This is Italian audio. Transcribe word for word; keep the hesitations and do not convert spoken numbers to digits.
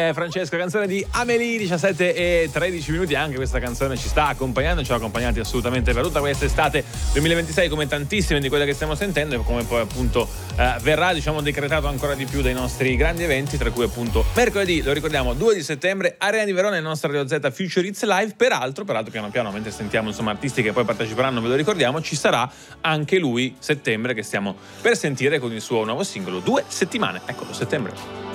eh, Francesco, canzone di Amélie, diciassette e tredici minuti. Anche questa canzone ci sta accompagnando, ci ha accompagnati assolutamente per tutta questa estate duemilaventisei, come tantissime di quelle che stiamo sentendo, e come poi appunto eh, verrà, diciamo, decretato ancora di più dai nostri grandi eventi, tra cui appunto mercoledì, lo ricordiamo, due di settembre, Arena di Verona, il nostro Radio Z Future Hits Live. Peraltro, peraltro piano piano, mentre sentiamo insomma artisti che poi parteciperanno, ve lo ricordiamo, ci sarà anche lui, settembre, che stiamo per sentire con il suo nuovo singolo, Due settimane. Eccolo, settembre.